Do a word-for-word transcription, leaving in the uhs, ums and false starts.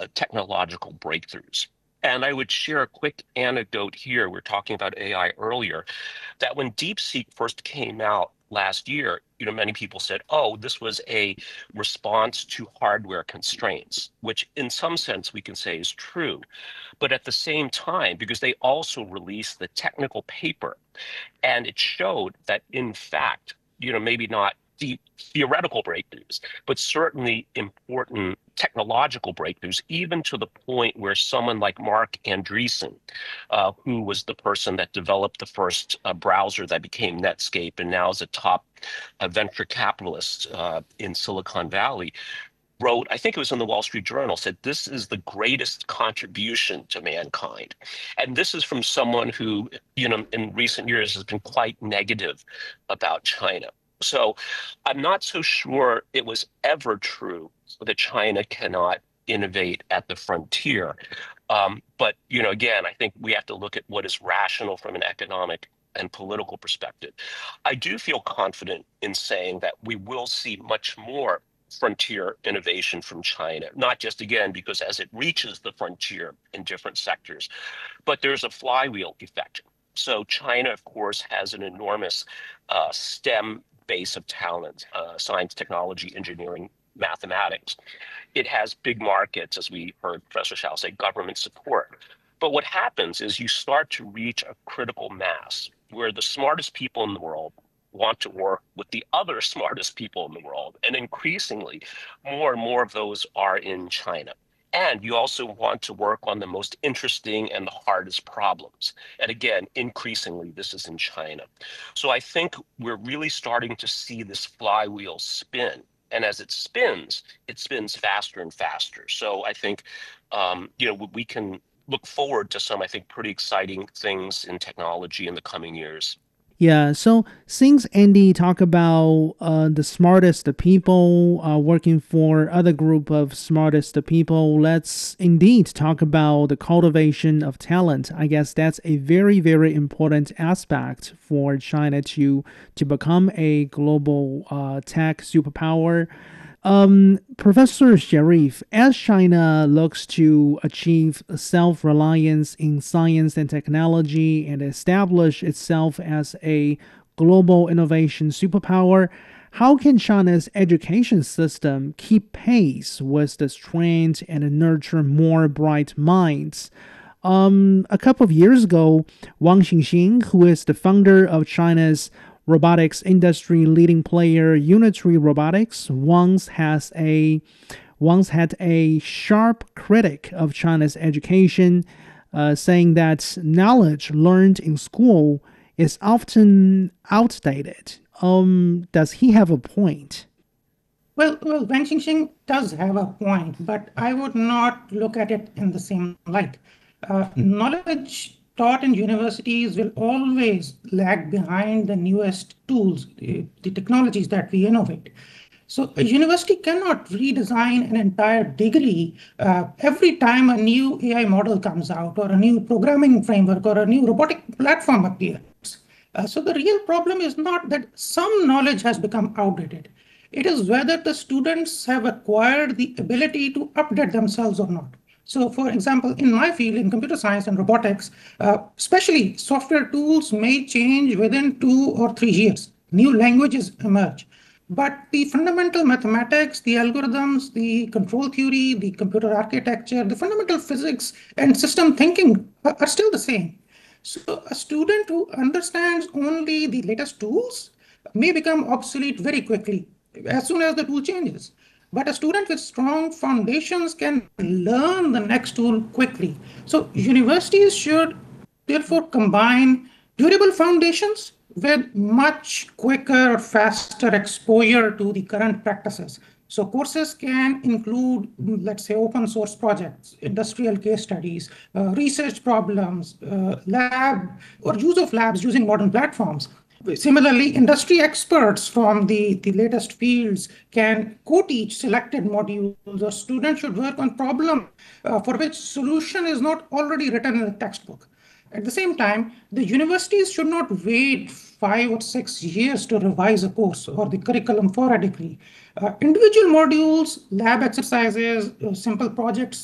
uh, technological breakthroughs. And I would share a quick anecdote here. We are talking about A I earlier, that when DeepSeek first came out last year, you know, many people said, oh, this was a response to hardware constraints, which in some sense we can say is true. But at the same time, because they also released the technical paper, and it showed that, in fact, you know, maybe not deep theoretical breakthroughs, but certainly important technological breakthroughs, even to the point where someone like Mark Andreessen, uh, who was the person that developed the first uh, browser that became Netscape and now is a top uh, venture capitalist uh, in Silicon Valley, wrote, I think it was in the Wall Street Journal, said this is the greatest contribution to mankind. And this is from someone who, you know, in recent years has been quite negative about China. So I'm not so sure it was ever true that China cannot innovate at the frontier. Um, but, you know, again, I think we have to look at what is rational from an economic and political perspective. I do feel confident in saying that we will see much more frontier innovation from China, not just, again, because as it reaches the frontier in different sectors, but there's a flywheel effect. So China, of course, has an enormous uh, STEM base of talent, uh, science, technology, engineering, mathematics. It has big markets, as we heard Professor Shao say, government support. But what happens is you start to reach a critical mass where the smartest people in the world want to work with the other smartest people in the world. And increasingly, more and more of those are in China. And you also want to work on the most interesting and the hardest problems. And again, increasingly, this is in China. So I think we're really starting to see this flywheel spin. And as it spins, it spins faster and faster. So I think, um, you know, we can look forward to some, I think, pretty exciting things in technology in the coming years. Yeah, so since Andy talked about uh, the smartest people uh, working for other group of smartest people, let's indeed talk about the cultivation of talent. I guess that's a very, very important aspect for China to to become a global uh, tech superpower. Um, Professor Sharif, as China looks to achieve self reliance in science and technology and establish itself as a global innovation superpower, how can China's education system keep pace with this trend and nurture more bright minds? Um, a couple of years ago, Wang Xingxing, who is the founder of China's robotics industry leading player Unitary Robotics, once has a once had a sharp critic of China's education, uh, saying that knowledge learned in school is often outdated. Um, does he have a point? Well, well, Wang Xingxing does have a point, but I would not look at it in the same light. Uh, knowledge taught in universities will always lag behind the newest tools, the, the technologies that we innovate. So a university cannot redesign an entire degree uh, every time a new A I model comes out or a new programming framework or a new robotic platform appears. Uh, so the real problem is not that some knowledge has become outdated. It is whether the students have acquired the ability to update themselves or not. So for example, in my field, in computer science and robotics, uh, especially software tools may change within two or three years. New languages emerge. But the fundamental mathematics, the algorithms, the control theory, the computer architecture, the fundamental physics and system thinking are, are still the same. So a student who understands only the latest tools may become obsolete very quickly as soon as the tool changes. But a student with strong foundations can learn the next tool quickly. So universities should therefore combine durable foundations with much quicker, faster exposure to the current practices. So courses can include, let's say, open source projects, industrial case studies, uh, research problems, uh, lab or use of labs using modern platforms. Similarly, industry experts from the, the latest fields can co-teach selected modules, or students should work on problem uh, for which solution is not already written in the textbook. At the same time, the universities should not wait five or six years to revise a course or the curriculum for a degree. Uh, individual modules, lab exercises, uh, simple projects